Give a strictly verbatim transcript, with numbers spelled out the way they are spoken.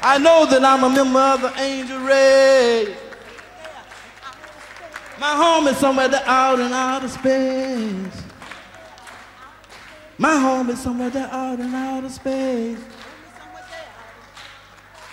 I know that I'm a member of the angel race. My home is somewhere out in outer space. My home is somewhere out in outer space.